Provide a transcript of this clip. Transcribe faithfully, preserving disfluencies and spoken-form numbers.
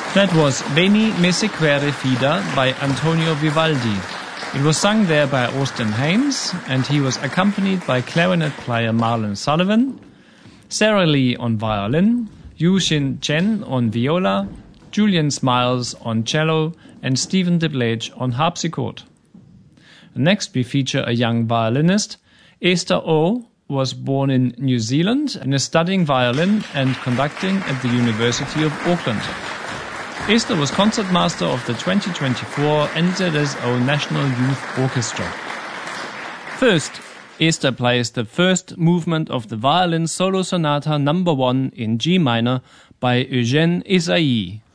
That was Veni me sequere fida by Antonio Vivaldi. It was sung there by Austin Haynes, and he was accompanied by clarinet player Marlon Sullivan, Sarah Lee on violin, Yu-Shin Chen on viola, Julian Smiles on cello, and Stephen DeBlage on harpsichord. Next we feature a young violinist. Esther Oh was born in New Zealand and is studying violin and conducting at the University of Auckland. Esther was concertmaster of the twenty twenty-four N Z S O National Youth Orchestra. First, Esther plays the first movement of the Violin Solo Sonata number one in G minor by Eugène Esaïe.